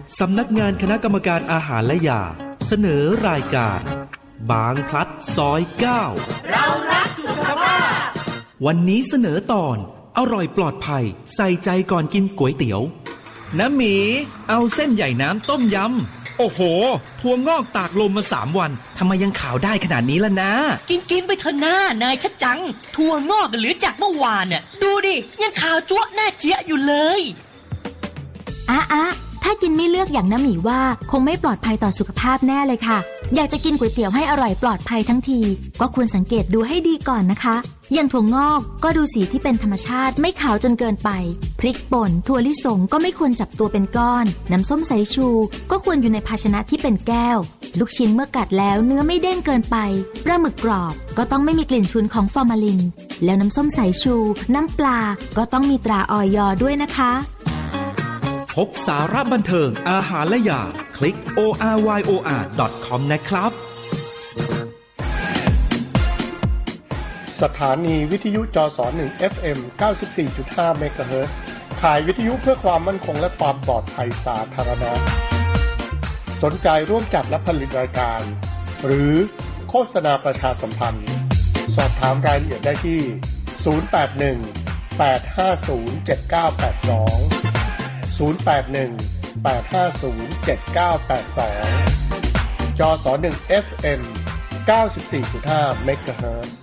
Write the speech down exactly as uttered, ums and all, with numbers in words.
สำนักงานคณะกรรมการอาหารและยาเสนอรายการบางพลัดซอยเก้าเรารักสุขภาพวันนี้เสนอตอนอร่อยปลอดภัยใส่ใจก่อนกินก๋วยเตี๋ยวน้ำหมีเอาเส้นใหญ่น้ำต้มยำโอ้โหถั่วงอกตากลมมาสามวันทำไมยังขาวได้ขนาดนี้ล่ะนะกินกินไปเถอะหน้านายชัดจังถั่วงอกเหลือจากเมื่อวานน่ะดูดิยังขาวจั๊วะหน้าเจี๊ยะอยู่เลยอ่ะอ่ะถ้ากินไม่เลือกอย่างน้ำหมีว่าคงไม่ปลอดภัยต่อสุขภาพแน่เลยค่ะอยากจะกินก๋วยเตี๋ยวให้อร่อยปลอดภัยทั้งทีก็ควรสังเกตดูให้ดีก่อนนะคะอย่างถั่วงอกก็ดูสีที่เป็นธรรมชาติไม่ขาวจนเกินไปพริกป่นถั่วลิสงก็ไม่ควรจับตัวเป็นก้อนน้ำส้มสายชูก็ควรอยู่ในภาชนะที่เป็นแก้วลูกชิ้นเมื่อกัดแล้วเนื้อไม่เด้งเกินไปปลาหมึกกรอบก็ต้องไม่มีกลิ่นฉุนของฟอร์มาลินแล้วน้ำส้มสายชูน้ำปลาก็ต้องมีตราอย.ด้วยนะคะพบสาระบันเทิงอาหารและยาคลิก โอ อาร์ วาย โอ อาร์ ดอท คอม นะครับสถานีวิทยุจสหนึ่ง เอฟ เอ็ม เก้าสิบสี่จุดห้า เมกะเฮิรตซ์ข่ายวิทยุเพื่อความมั่นคงและความปลอดภัยสาธารณะสนใจร่วมจัดและผลิตรายการหรือโฆษณาประชาสัมพันธ์สอบถามรายละเอียดได้ที่ศูนย์ แปด หนึ่ง แปด ห้า ศูนย์ เจ็ด เก้า แปด สองศูนย์ แปด หนึ่ง แปด ห้า ศูนย์ เจ็ด เก้า แปด สองจสหนึ่ง เอฟ เอ็ม เก้าสิบสี่จุดห้า เมกะเฮิรตซ์